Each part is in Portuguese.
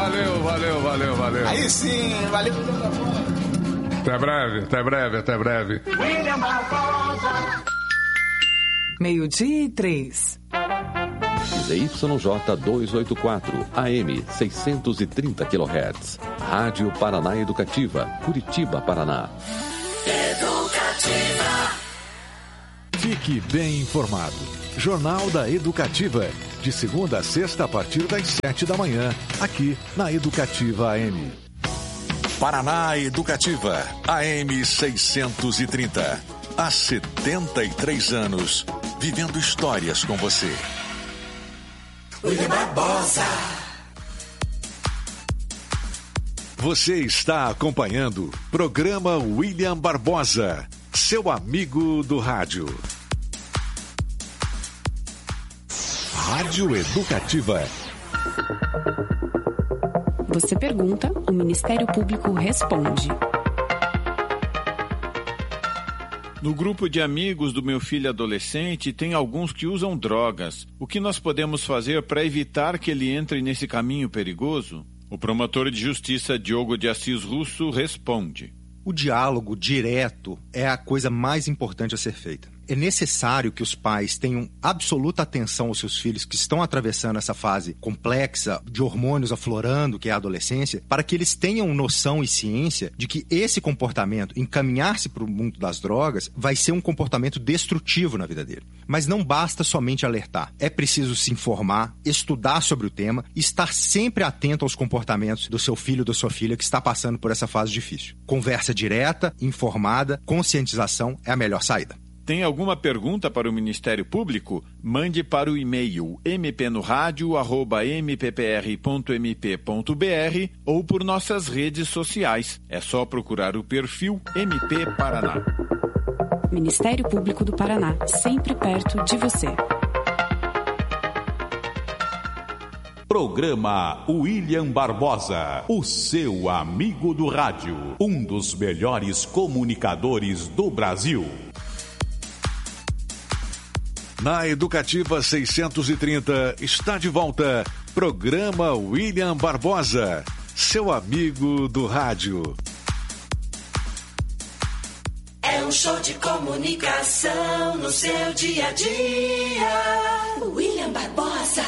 Valeu. Aí sim, valeu. Até breve. William Barbosa. 12:03. ZYJ 284, AM 630 kHz. Rádio Paraná Educativa, Curitiba, Paraná. Educativa. Fique bem informado. Jornal da Educativa. De segunda a sexta, a partir das 7 da manhã. Aqui na Educativa AM. Paraná Educativa, AM 630. Há 73 anos, vivendo histórias com você. William Barbosa. Você está acompanhando programa William Barbosa, seu amigo do rádio. Rádio Educativa. Você pergunta, o Ministério Público responde. No grupo de amigos do meu filho adolescente, tem alguns que usam drogas. O que nós podemos fazer para evitar que ele entre nesse caminho perigoso? O promotor de justiça Diogo de Assis Russo responde. O diálogo direto é a coisa mais importante a ser feita. É necessário que os pais tenham absoluta atenção aos seus filhos que estão atravessando essa fase complexa de hormônios aflorando, que é a adolescência, para que eles tenham noção e ciência de que esse comportamento, encaminhar-se para o mundo das drogas, vai ser um comportamento destrutivo na vida dele. Mas não basta somente alertar. É preciso se informar, estudar sobre o tema e estar sempre atento aos comportamentos do seu filho ou da sua filha que está passando por essa fase difícil. Conversa direta, informada, conscientização é a melhor saída. Tem alguma pergunta para o Ministério Público? Mande para o e-mail mpnoradio@mppr.mp.br ou por nossas redes sociais. É só procurar o perfil MP Paraná. Ministério Público do Paraná, sempre perto de você. Programa William Barbosa, o seu amigo do rádio, um dos melhores comunicadores do Brasil. Na Educativa 630 está de volta, programa William Barbosa, seu amigo do rádio. É um show de comunicação no seu dia a dia. William Barbosa.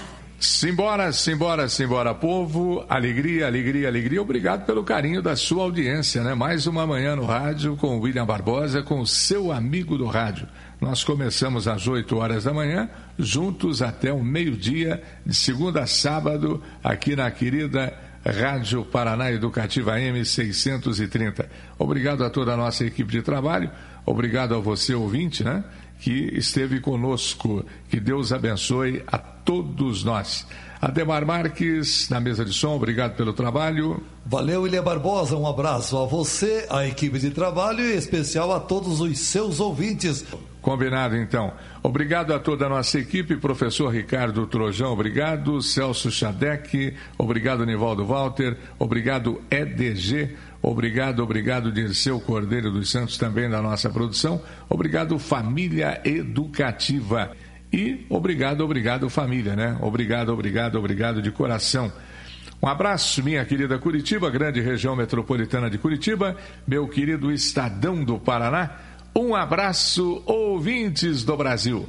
Simbora, povo. Alegria. Obrigado pelo carinho da sua audiência, né? Mais uma manhã no rádio com o William Barbosa, com o seu amigo do rádio. Nós começamos às 8 horas da manhã, juntos até o meio-dia, de segunda a sábado, aqui na querida Rádio Paraná Educativa AM 630. Obrigado a toda a nossa equipe de trabalho, obrigado a você, ouvinte, né, que esteve conosco. Que Deus abençoe a todos nós. Ademar Marques, na mesa de som, obrigado pelo trabalho. Valeu, William Barbosa, um abraço a você, a equipe de trabalho e em especial a todos os seus ouvintes. Combinado, então. Obrigado a toda a nossa equipe, professor Ricardo Trojão, obrigado, Celso Chadec, obrigado, Nivaldo Walter, obrigado, EDG, obrigado, Dirceu Cordeiro dos Santos, também da nossa produção, obrigado, Família Educativa. E obrigado, família, né? Obrigado de coração. Um abraço, minha querida Curitiba, grande região metropolitana de Curitiba, meu querido Estadão do Paraná. Um abraço, ouvintes do Brasil.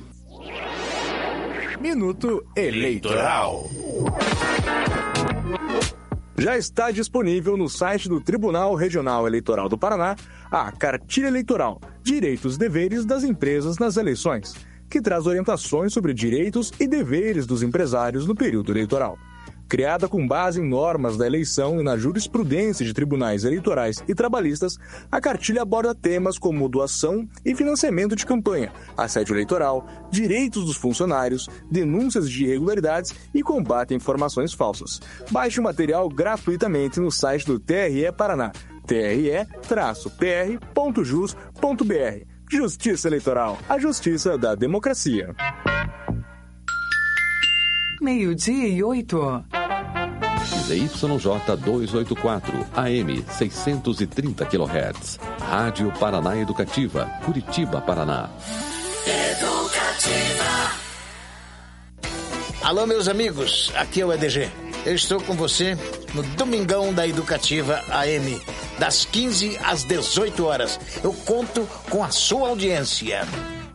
Minuto Eleitoral. Já está disponível no site do Tribunal Regional Eleitoral do Paraná a Cartilha Eleitoral, Direitos e Deveres das Empresas nas Eleições, que traz orientações sobre direitos e deveres dos empresários no período eleitoral. Criada com base em normas da eleição e na jurisprudência de tribunais eleitorais e trabalhistas, a cartilha aborda temas como doação e financiamento de campanha, assédio eleitoral, direitos dos funcionários, denúncias de irregularidades e combate a informações falsas. Baixe o material gratuitamente no site do TRE Paraná, tre-pr.jus.br. Justiça Eleitoral, a justiça da democracia. 12:08. ZYJ 284, AM 630 kHz. Rádio Paraná Educativa, Curitiba, Paraná. Educativa. Alô, meus amigos, aqui é o EDG. Eu estou com você no Domingão da Educativa AM, das 15 às 18 horas. Eu conto com a sua audiência.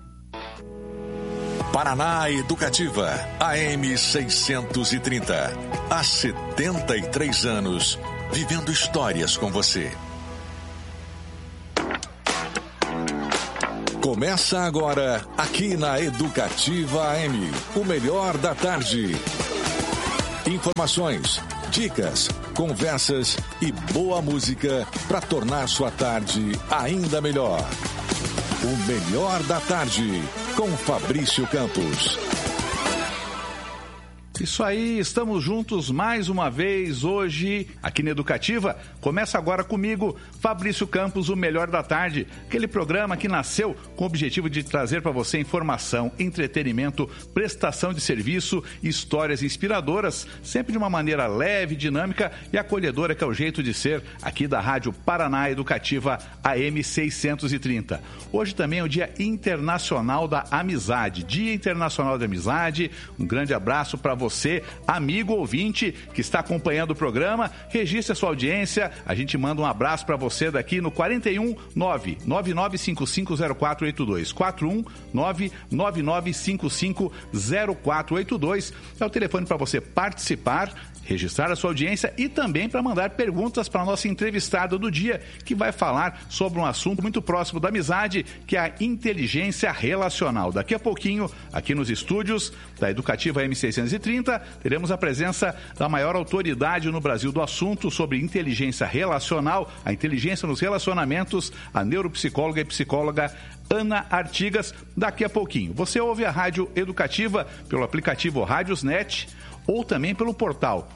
Paraná Educativa, AM 630. Há 73 anos, vivendo histórias com você. Começa agora, aqui na Educativa AM, o melhor da tarde. Informações, dicas, conversas e boa música para tornar sua tarde ainda melhor. O melhor da tarde, com Fabrício Campos. Isso aí, estamos juntos mais uma vez hoje aqui na Educativa. Começa agora comigo, Fabrício Campos, o Melhor da Tarde, aquele programa que nasceu com o objetivo de trazer para você informação, entretenimento, prestação de serviço, histórias inspiradoras, sempre de uma maneira leve, dinâmica e acolhedora, que é o jeito de ser aqui da Rádio Paraná Educativa AM 630. Hoje também é o Dia Internacional da Amizade, Dia Internacional da Amizade. Um grande abraço para você, amigo ouvinte que está acompanhando o programa. Registre a sua audiência. A gente manda um abraço para você daqui no 41 999550482. 41 999550482 é o telefone para você participar, registrar a sua audiência e também para mandar perguntas para a nossa entrevistada do dia, que vai falar sobre um assunto muito próximo da amizade, que é a inteligência relacional. Daqui a pouquinho, aqui nos estúdios da Educativa M630, teremos a presença da maior autoridade no Brasil do assunto sobre inteligência relacional, a inteligência nos relacionamentos, a neuropsicóloga e psicóloga Ana Artigas, daqui a pouquinho. Você ouve a Rádio Educativa pelo aplicativo Rádiosnet, ou também pelo portal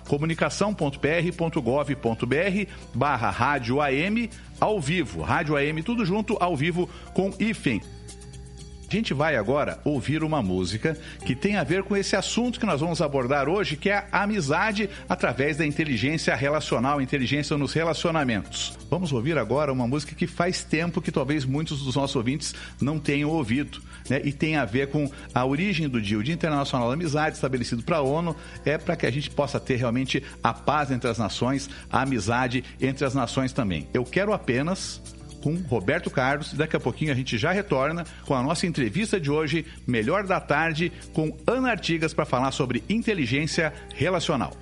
comunicação.pr.gov.br/rádio AM ao vivo. Rádio AM, tudo junto, ao vivo, com hífen. A gente vai agora ouvir uma música que tem a ver com esse assunto que nós vamos abordar hoje, que é a amizade através da inteligência relacional, inteligência nos relacionamentos. Vamos ouvir agora uma música que faz tempo que talvez muitos dos nossos ouvintes não tenham ouvido, né? E tem a ver com a origem do dia. O Dia Internacional da Amizade, estabelecido para a ONU, é para que a gente possa ter realmente a paz entre as nações, a amizade entre as nações também. Eu quero apenas... com Roberto Carlos, e daqui a pouquinho a gente já retorna com a nossa entrevista de hoje, Melhor da Tarde, com Ana Artigas, para falar sobre inteligência relacional.